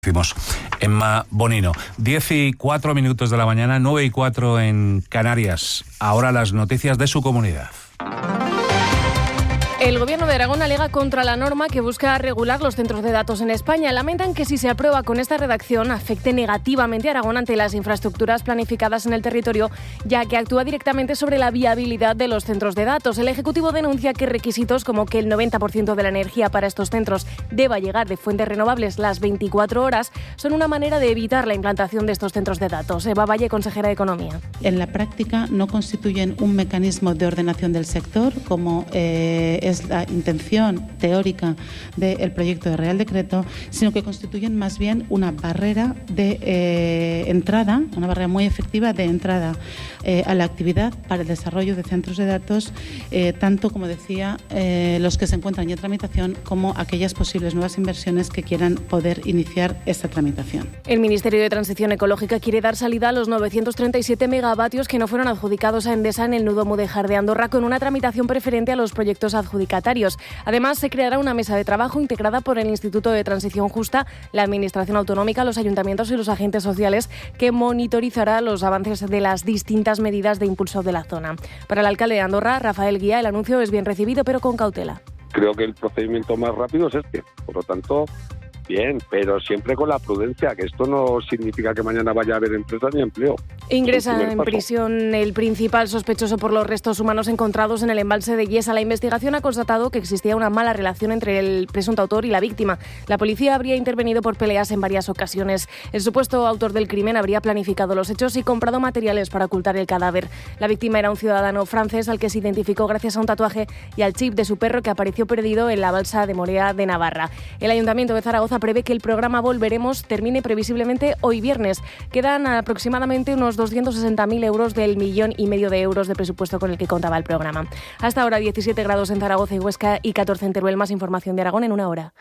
Decimos Emma Bonino. 10:04 de la mañana, 9:04 en Canarias. Ahora las noticias de su comunidad. El Gobierno de Aragón alega contra la norma que busca regular los centros de datos en España. Lamentan que si se aprueba con esta redacción afecte negativamente a Aragón ante las infraestructuras planificadas en el territorio, ya que actúa directamente sobre la viabilidad de los centros de datos. El Ejecutivo denuncia que requisitos como que el 90% de la energía para estos centros deba llegar de fuentes renovables las 24 horas son una manera de evitar la implantación de estos centros de datos. Eva Valle, consejera de Economía. En la práctica no constituyen un mecanismo de ordenación del sector como es la intención teórica del proyecto de Real Decreto, sino que constituyen más bien una barrera de entrada, una barrera muy efectiva de entrada a la actividad para el desarrollo de centros de datos, tanto, como decía, los que se encuentran ya en tramitación como aquellas posibles nuevas inversiones que quieran poder iniciar esta tramitación. El Ministerio de Transición Ecológica quiere dar salida a los 937 megavatios que no fueron adjudicados a Endesa en el nudo Mudéjar de Andorra con una tramitación preferente a los proyectos adjudicatarios. Además, se creará una mesa de trabajo integrada por el Instituto de Transición Justa, la Administración Autonómica, los ayuntamientos y los agentes sociales, que monitorizará los avances de las distintas medidas de impulso de la zona. Para el alcalde de Andorra, Rafael Guía, el anuncio es bien recibido, pero con cautela. Creo que el procedimiento más rápido es este, por lo tanto, bien, pero siempre con la prudencia, que esto no significa que mañana vaya a haber empresas ni empleo. Ingresa en prisión el principal sospechoso por los restos humanos encontrados en el embalse de Guiesa. La investigación ha constatado que existía una mala relación entre el presunto autor y la víctima. La policía habría intervenido por peleas en varias ocasiones. El supuesto autor del crimen habría planificado los hechos y comprado materiales para ocultar el cadáver. La víctima era un ciudadano francés al que se identificó gracias a un tatuaje y al chip de su perro que apareció perdido en la balsa de Morea de Navarra. El Ayuntamiento de Zaragoza prevé que el programa Volveremos termine previsiblemente hoy viernes. Quedan aproximadamente unos 260.000 euros del 1,5 millones de euros de presupuesto con el que contaba el programa. Hasta ahora 17 grados en Zaragoza y Huesca y 14 en Teruel. Más información de Aragón en una hora.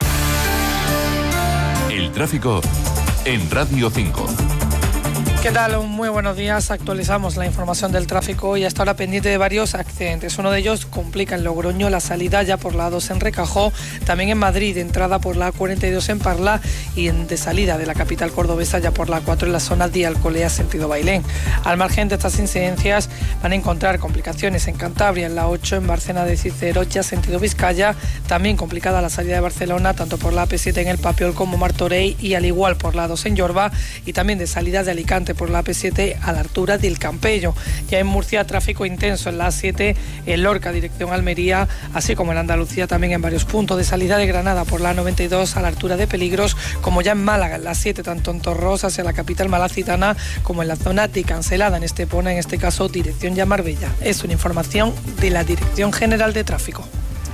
El tráfico en Radio 5. ¿Qué tal? Muy buenos días. Actualizamos la información del tráfico y hasta ahora pendiente de varios accidentes. Uno de ellos complica en Logroño la salida ya por la A2 en Recajó, también en Madrid, entrada por la A42 en Parla y de salida de la capital cordobesa ya por la A4 en la zona de Alcolea, sentido Bailén. Al margen de estas incidencias van a encontrar complicaciones en Cantabria, en la 8 en Bárcena de Cicerocha, sentido Vizcaya, también complicada la salida de Barcelona, tanto por la AP7 en El Papiol como Martorell y al igual por la A2 en Yorba y también de salida de Alicante por la AP7 a la altura del Campello. Ya en Murcia, tráfico intenso en la A7 en Lorca, dirección Almería, así como en Andalucía también en varios puntos. De salida de Granada por la A92 a la altura de Peligros, como ya en Málaga, en la A7, tanto en Torros hacia la capital malacitana como en la zona de Cancelada, en Estepona, en este caso dirección ya Marbella. Es una información de la Dirección General de Tráfico.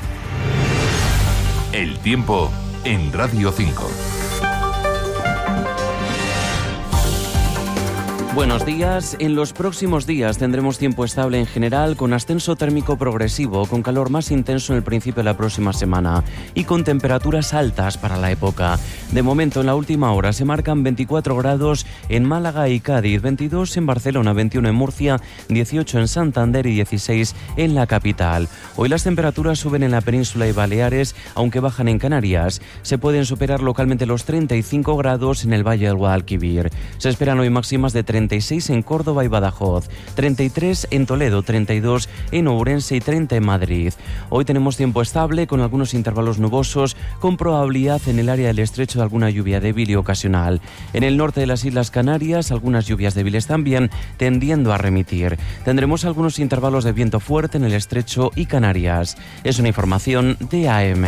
El tiempo en Radio 5. Buenos días. En los próximos días tendremos tiempo estable en general, con ascenso térmico progresivo, con calor más intenso en el principio de la próxima semana y con temperaturas altas para la época. De momento, en la última hora se marcan 24 grados en Málaga y Cádiz, 22 en Barcelona, 21 en Murcia, 18 en Santander y 16 en la capital. Hoy las temperaturas suben en la península y Baleares, aunque bajan en Canarias. Se pueden superar localmente los 35 grados en el Valle del Guadalquivir. Se esperan hoy máximas de 36 en Córdoba y Badajoz, 33 en Toledo, 32 en Ourense y 30 en Madrid. Hoy tenemos tiempo estable con algunos intervalos nubosos, con probabilidad en el área del estrecho de alguna lluvia débil y ocasional. En el norte de las Islas Canarias, algunas lluvias débiles también, tendiendo a remitir. Tendremos algunos intervalos de viento fuerte en el estrecho y Canarias. Es una información de AM.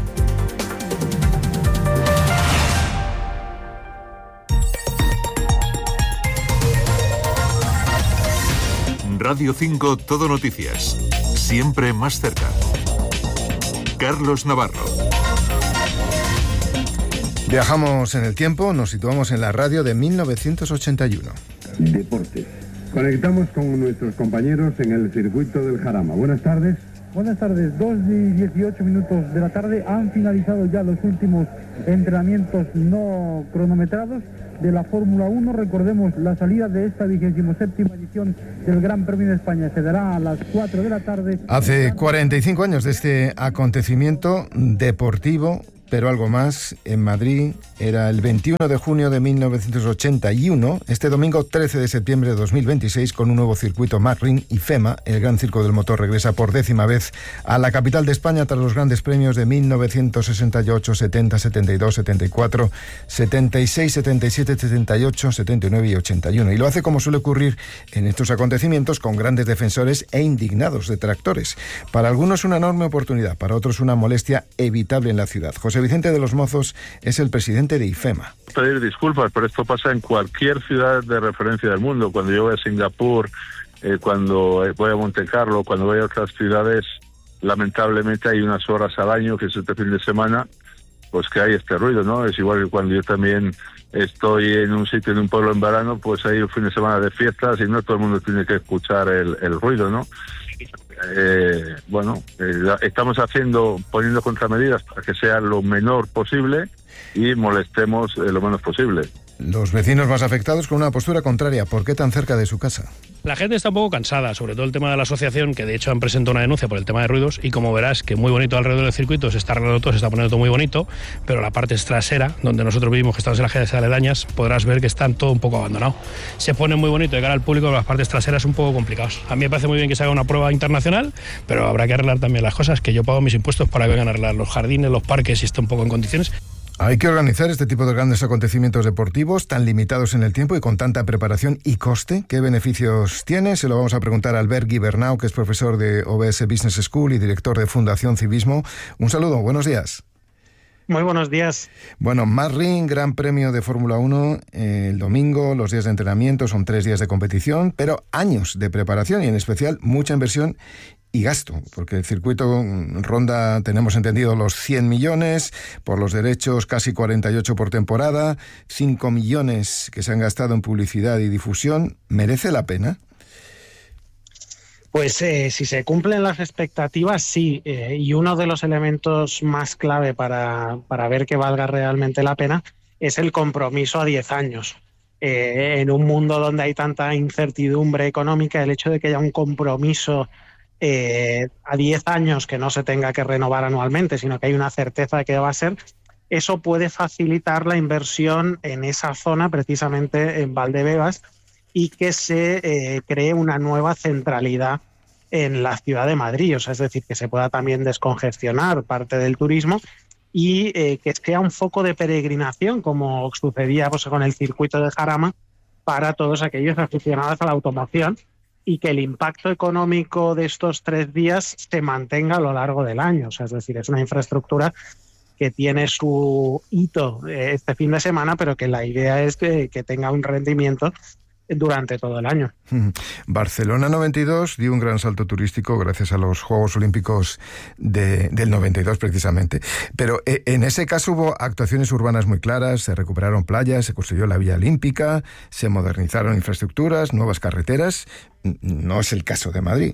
Radio 5 Todo Noticias. Siempre más cerca. Carlos Navarro. Viajamos en el tiempo, nos situamos en la radio de 1981. Deportes. Conectamos con nuestros compañeros en el circuito del Jarama. Buenas tardes. Buenas tardes, 2:18 de la tarde. Han finalizado ya los últimos entrenamientos no cronometrados de la Fórmula 1. Recordemos, la salida de esta 27ª edición del Gran Premio de España se dará a las 4 de la tarde. Hace 45 años de este acontecimiento deportivo pero algo más. En Madrid era el 21 de junio de 1981, este domingo 13 de septiembre de 2026, con un nuevo circuito MARRIN, IFEMA, el Gran Circo del Motor regresa por 10ª vez a la capital de España tras los grandes premios de 1968, 70, 72, 74, 76, 77, 78, 79 y 81. Y lo hace, como suele ocurrir en estos acontecimientos, con grandes defensores e indignados detractores. Para algunos una enorme oportunidad, para otros una molestia evitable en la ciudad. José Vicente de los Mozos es el presidente de IFEMA. Pedir disculpas, pero esto pasa en cualquier ciudad de referencia del mundo. Cuando yo voy a Singapur, cuando voy a Montecarlo, cuando voy a otras ciudades, lamentablemente hay unas horas al año, que es este fin de semana, pues que hay este ruido, ¿no? Es igual que cuando yo también estoy en un sitio, en un pueblo en verano, pues hay un fin de semana de fiestas y no todo el mundo tiene que escuchar el ruido, ¿no? Estamos poniendo contramedidas para que sea lo menor posible y molestemos lo menos posible. Los vecinos más afectados con una postura contraria. ¿Por qué tan cerca de su casa? La gente está un poco cansada, sobre todo el tema de la asociación, que de hecho han presentado una denuncia por el tema de ruidos, y como verás que muy bonito alrededor del circuito, se está arreglando todo, se está poniendo todo muy bonito, pero la parte trasera, donde nosotros vivimos, que estamos en las calles aledañas, podrás ver que están todo un poco abandonado. Se pone muy bonito de cara al público, pero las partes traseras un poco complicadas. A mí me parece muy bien que se haga una prueba internacional, pero habrá que arreglar también las cosas, que yo pago mis impuestos para que vengan a arreglar los jardines, los parques, y esté un poco en condiciones. Hay que organizar este tipo de grandes acontecimientos deportivos tan limitados en el tiempo y con tanta preparación y coste. ¿Qué beneficios tiene? Se lo vamos a preguntar a Albert Guibernau, que es profesor de OBS Business School y director de Fundación Civismo. Un saludo, buenos días. Muy buenos días. Bueno, MARRIN, Gran Premio de Fórmula 1, el domingo, los días de entrenamiento, son 3 días de competición, pero años de preparación y en especial mucha inversión y gasto, porque el circuito ronda, tenemos entendido, los 100 millones, por los derechos casi 48 por temporada, 5 millones que se han gastado en publicidad y difusión. ¿Merece la pena? Pues si se cumplen las expectativas, sí, y uno de los elementos más clave para ver que valga realmente la pena es el compromiso a 10 años. En un mundo donde hay tanta incertidumbre económica, el hecho de que haya un compromiso a 10 años que no se tenga que renovar anualmente, sino que hay una certeza de que va a ser, eso puede facilitar la inversión en esa zona, precisamente en Valdebebas, y que se cree una nueva centralidad en la ciudad de Madrid, o sea, es decir, que se pueda también descongestionar parte del turismo y que sea un foco de peregrinación, como sucedía pues, con el circuito de Jarama, para todos aquellos aficionados a la automoción, y que el impacto económico de estos 3 días se mantenga a lo largo del año. O sea, es decir, es una infraestructura que tiene su hito este fin de semana, pero que la idea es que tenga un rendimiento durante todo el año. Barcelona 92 dio un gran salto turístico gracias a los Juegos Olímpicos del 92 precisamente. Pero en ese caso hubo actuaciones urbanas muy claras, se recuperaron playas, se construyó la Vía Olímpica, se modernizaron infraestructuras, nuevas carreteras. No es el caso de Madrid.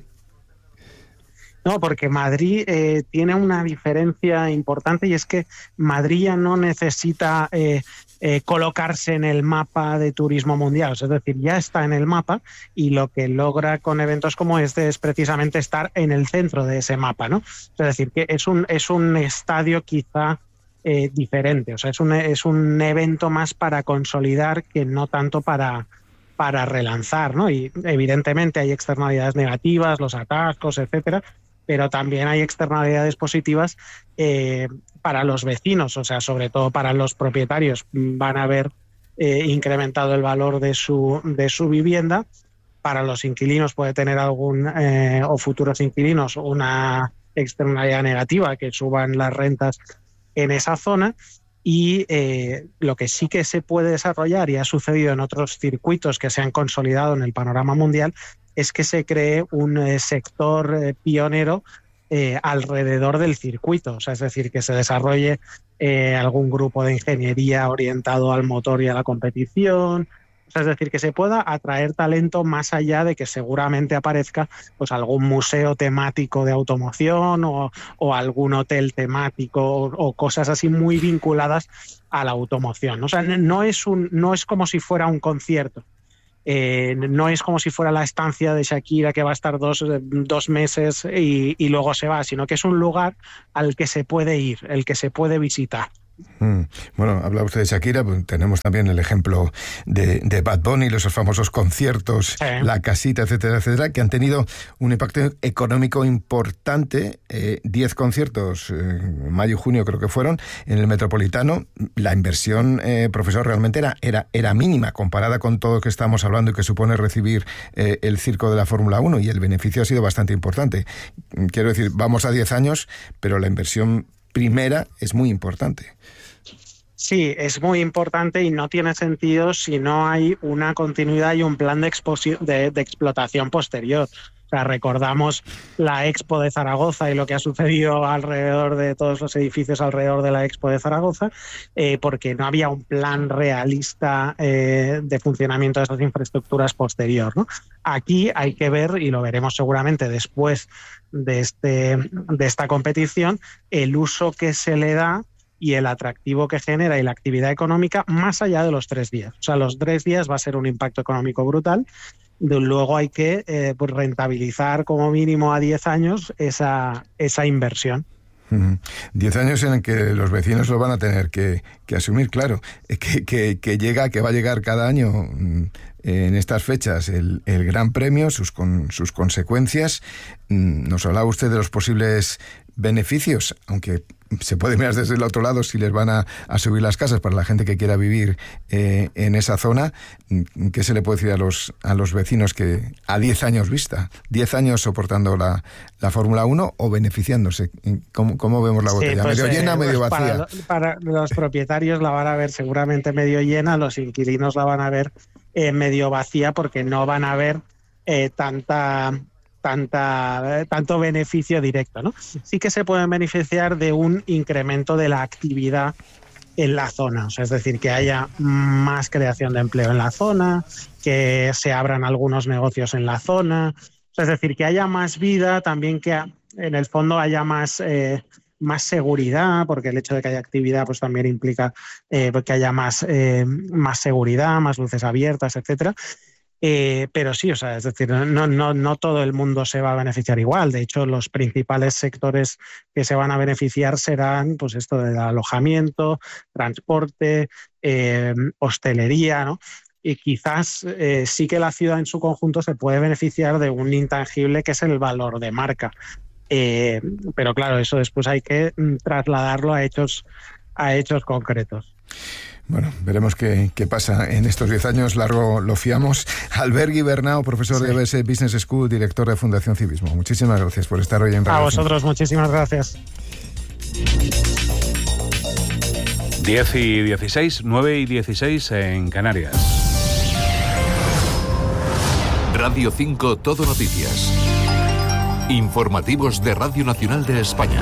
No, porque Madrid tiene una diferencia importante, y es que Madrid ya no necesita colocarse en el mapa de turismo mundial, es decir, ya está en el mapa, y lo que logra con eventos como este es precisamente estar en el centro de ese mapa, ¿no? Es decir, que es un estadio quizá diferente, o sea, es un evento más para consolidar que no tanto para relanzar, ¿no? Y evidentemente hay externalidades negativas, los atascos, etcétera, pero también hay externalidades positivas para los vecinos, o sea, sobre todo para los propietarios. Van a haber incrementado el valor de su vivienda. Para los inquilinos puede tener o futuros inquilinos, una externalidad negativa, que suban las rentas en esa zona. Y lo que sí que se puede desarrollar, y ha sucedido en otros circuitos que se han consolidado en el panorama mundial, es que se cree un sector pionero alrededor del circuito. O sea, es decir, que se desarrolle algún grupo de ingeniería orientado al motor y a la competición. O sea, es decir, que se pueda atraer talento más allá de que seguramente aparezca pues algún museo temático de automoción o algún hotel temático o cosas así muy vinculadas a la automoción. O sea, no es como si fuera un concierto, No es como si fuera la estancia de Shakira que va a estar dos meses y luego se va, sino que es un lugar al que se puede ir, el que se puede visitar. Bueno, habla usted de Shakira, pues tenemos también el ejemplo de Bad Bunny, esos famosos conciertos, La Casita, etcétera, etcétera, que han tenido un impacto económico importante. 10 conciertos, mayo y junio creo que fueron, en el Metropolitano. La inversión, profesor, realmente era mínima comparada con todo lo que estamos hablando y que supone recibir el circo de la Fórmula 1, y el beneficio ha sido bastante importante. Quiero decir, vamos a 10 años, pero la inversión primera es muy importante. Sí, es muy importante y no tiene sentido si no hay una continuidad y un plan de explotación posterior. O sea, recordamos la Expo de Zaragoza y lo que ha sucedido alrededor de todos los edificios alrededor de la Expo de Zaragoza, porque no había un plan realista de funcionamiento de esas infraestructuras posterior, ¿no? Aquí hay que ver, y lo veremos seguramente después de esta competición, el uso que se le da y el atractivo que genera y la actividad económica más allá de los 3 días. O sea, los 3 días va a ser un impacto económico brutal. Luego hay que pues rentabilizar como mínimo a 10 años esa inversión. 10 años en el que los vecinos lo van a tener que asumir, claro, que va a llegar cada año en estas fechas el Gran Premio, sus consecuencias. Nos hablaba usted de los posibles beneficios, aunque se puede mirar desde el otro lado si les van a subir las casas para la gente que quiera vivir en esa zona. ¿Qué se le puede decir a los vecinos que a 10 años vista, 10 años soportando la Fórmula 1 o beneficiándose? ¿Cómo vemos la botella? Pues, ¿medio llena, medio vacía? Para los propietarios la van a ver seguramente medio llena, los inquilinos la van a ver medio vacía, porque no van a ver tanto beneficio directo, ¿no? Sí que se pueden beneficiar de un incremento de la actividad en la zona, o sea, es decir, que haya más creación de empleo en la zona, que se abran algunos negocios en la zona, o sea, es decir, que haya más vida, también que en el fondo haya más seguridad, porque el hecho de que haya actividad pues también implica que haya más seguridad, más luces abiertas, etcétera. Pero sí, o sea, es decir, no todo el mundo se va a beneficiar igual. De hecho, los principales sectores que se van a beneficiar serán, pues, esto del alojamiento, transporte, hostelería, ¿no? Y quizás sí que la ciudad en su conjunto se puede beneficiar de un intangible que es el valor de marca. Pero claro, eso después hay que trasladarlo a hechos concretos. Bueno, veremos qué pasa en estos 10 años. Largo lo fiamos. Albert Guibernau, profesor de ABS Business School, director de Fundación Civismo. Muchísimas gracias por estar hoy en Radio. A vosotros, muchísimas gracias. 10:16, 9:16 en Canarias. Radio 5 Todo Noticias. Informativos de Radio Nacional de España.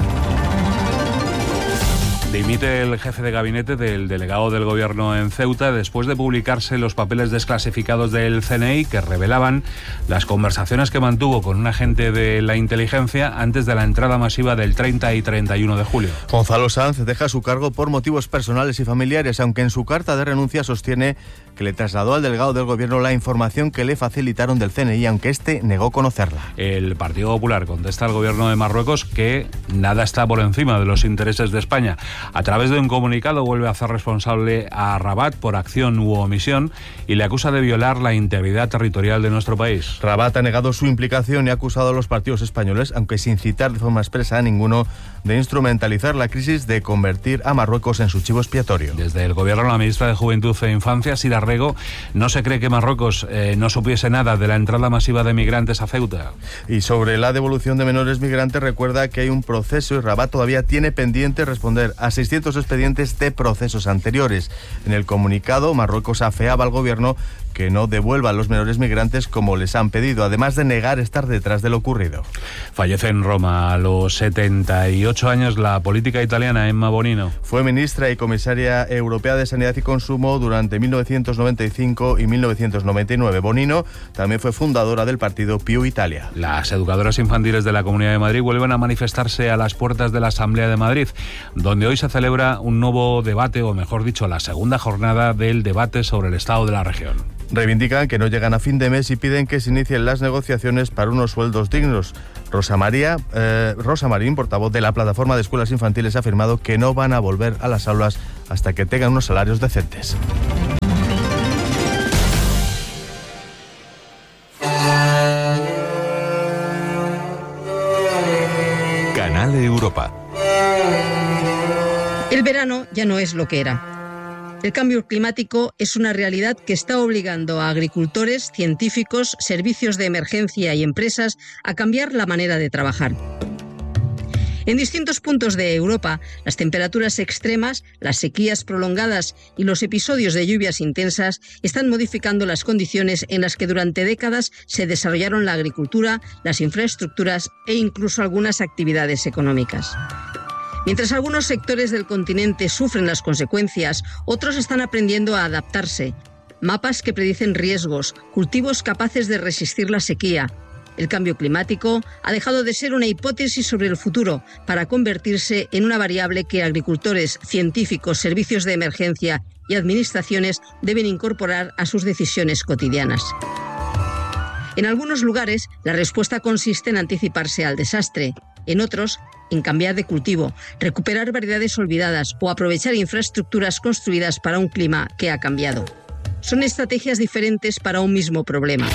Dimite el jefe de gabinete del delegado del gobierno en Ceuta después de publicarse los papeles desclasificados del CNI que revelaban las conversaciones que mantuvo con un agente de la inteligencia antes de la entrada masiva del 30 y 31 de julio. Gonzalo Sanz deja su cargo por motivos personales y familiares, aunque en su carta de renuncia sostiene que le trasladó al delegado del gobierno la información que le facilitaron del CNI, aunque este negó conocerla. El Partido Popular contesta al gobierno de Marruecos que nada está por encima de los intereses de España. A través de un comunicado vuelve a hacer responsable a Rabat por acción u omisión y le acusa de violar la integridad territorial de nuestro país. Rabat ha negado su implicación y ha acusado a los partidos españoles, aunque sin citar de forma expresa a ninguno, de instrumentalizar la crisis, de convertir a Marruecos en su chivo expiatorio. Desde el gobierno, la ministra de Juventud e Infancia, Sira Rego, no se cree que Marruecos no supiese nada de la entrada masiva de migrantes a Ceuta. Y sobre la devolución de menores migrantes, recuerda que hay un proceso y Rabat todavía tiene pendiente responder a 600 expedientes de procesos anteriores. En el comunicado, Marruecos afeaba al gobierno que no devuelva a los menores migrantes como les han pedido, además de negar estar detrás de lo ocurrido. Fallece en Roma a los 78 años la política italiana Emma Bonino. Fue ministra y comisaria europea de Sanidad y Consumo durante 1995 y 1999. Bonino también fue fundadora del partido Più Italia. Las educadoras infantiles de la Comunidad de Madrid vuelven a manifestarse a las puertas de la Asamblea de Madrid, donde hoy se celebra un nuevo debate, o mejor dicho, la segunda jornada del debate sobre el estado de la región. Reivindican que no llegan a fin de mes y piden que se inicien las negociaciones para unos sueldos dignos. Rosa Marín, portavoz de la Plataforma de Escuelas Infantiles, ha afirmado que no van a volver a las aulas hasta que tengan unos salarios decentes. Canal Europa. El verano ya no es lo que era. El cambio climático es una realidad que está obligando a agricultores, científicos, servicios de emergencia y empresas a cambiar la manera de trabajar. En distintos puntos de Europa, las temperaturas extremas, las sequías prolongadas y los episodios de lluvias intensas están modificando las condiciones en las que durante décadas se desarrollaron la agricultura, las infraestructuras e incluso algunas actividades económicas. Mientras algunos sectores del continente sufren las consecuencias, otros están aprendiendo a adaptarse. Mapas que predicen riesgos, cultivos capaces de resistir la sequía. El cambio climático ha dejado de ser una hipótesis sobre el futuro para convertirse en una variable que agricultores, científicos, servicios de emergencia y administraciones deben incorporar a sus decisiones cotidianas. En algunos lugares, la respuesta consiste en anticiparse al desastre. En otros, en cambiar de cultivo, recuperar variedades olvidadas o aprovechar infraestructuras construidas para un clima que ha cambiado. Son estrategias diferentes para un mismo problema.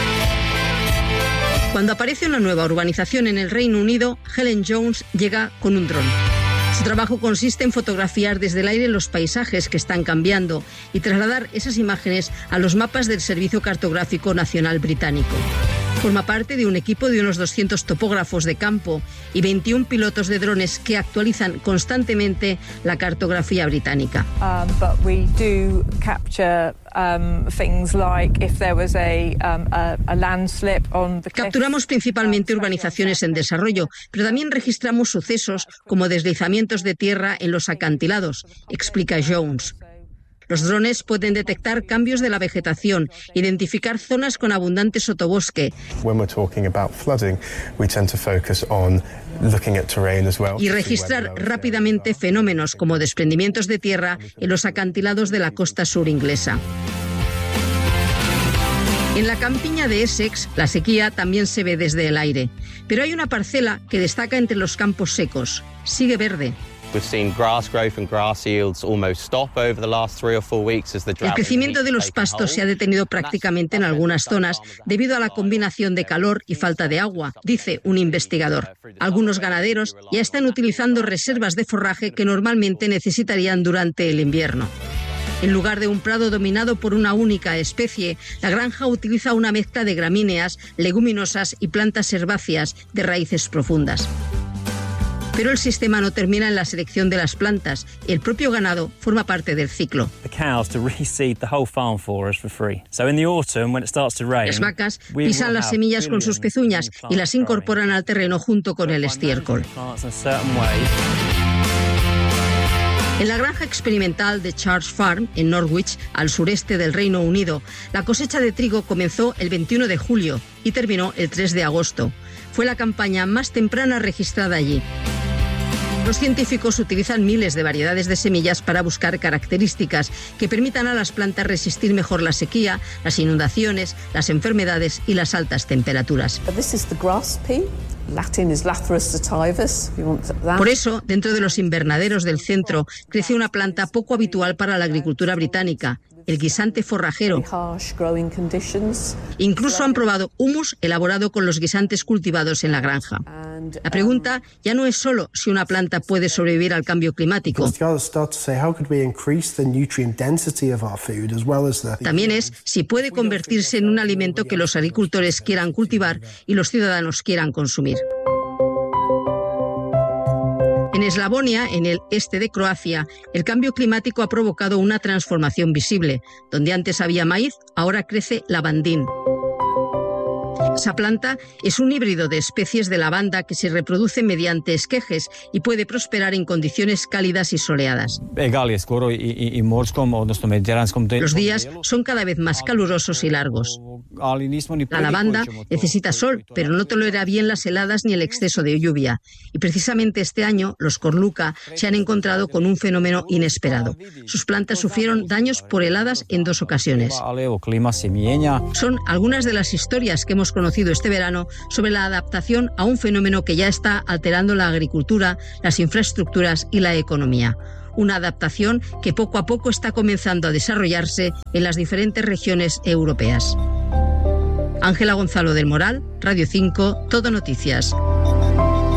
Cuando aparece una nueva urbanización en el Reino Unido, Helen Jones llega con un dron. Su trabajo consiste en fotografiar desde el aire los paisajes que están cambiando y trasladar esas imágenes a los mapas del Servicio Cartográfico Nacional Británico. Forma parte de un equipo de unos 200 topógrafos de campo y 21 pilotos de drones que actualizan constantemente la cartografía británica. Capturamos principalmente urbanizaciones en desarrollo, pero también registramos sucesos como deslizamientos de tierra en los acantilados, explica Jones. Los drones pueden detectar cambios de la vegetación, identificar zonas con abundante sotobosque y registrar rápidamente fenómenos como desprendimientos de tierra en los acantilados de la costa sur inglesa. En la campiña de Essex, la sequía también se ve desde el aire, pero hay una parcela que destaca entre los campos secos. Sigue verde. El crecimiento de los pastos se ha detenido prácticamente en algunas zonas debido a la combinación de calor y falta de agua, dice un investigador. Algunos ganaderos ya están utilizando reservas de forraje que normalmente necesitarían durante el invierno. En lugar de un prado dominado por una única especie, la granja utiliza una mezcla de gramíneas, leguminosas y plantas herbáceas de raíces profundas. Pero el sistema no termina en la selección de las plantas. El propio ganado forma parte del ciclo. Las vacas pisan las semillas con sus pezuñas y las incorporan al terreno junto con el estiércol. En la granja experimental de Charles Farm, en Norwich, al sureste del Reino Unido, la cosecha de trigo comenzó el 21 de julio y terminó el 3 de agosto. Fue la campaña más temprana registrada allí. Los científicos utilizan miles de variedades de semillas para buscar características que permitan a las plantas resistir mejor la sequía, las inundaciones, las enfermedades y las altas temperaturas. Por eso, dentro de los invernaderos del centro, crece una planta poco habitual para la agricultura británica, el guisante forrajero. Incluso han probado humus elaborado con los guisantes cultivados en la granja. La pregunta ya no es solo si una planta puede sobrevivir al cambio climático. También es si puede convertirse en un alimento que los agricultores quieran cultivar y los ciudadanos quieran consumir. En Eslavonia, en el este de Croacia, el cambio climático ha provocado una transformación visible. Donde antes había maíz, ahora crece lavandín. Esa planta es un híbrido de especies de lavanda que se reproduce mediante esquejes y puede prosperar en condiciones cálidas y soleadas. Los días son cada vez más calurosos y largos. La lavanda necesita sol, pero no tolera bien las heladas ni el exceso de lluvia. Y precisamente este año los cornuca se han encontrado con un fenómeno inesperado. Sus plantas sufrieron daños por heladas en 2 ocasiones. Son algunas de las historias que hemos conocido este verano sobre la adaptación a un fenómeno que ya está alterando la agricultura, las infraestructuras y la economía. Una adaptación que poco a poco está comenzando a desarrollarse en las diferentes regiones europeas. Ángela Gonzalo del Moral, Radio 5, Todo Noticias.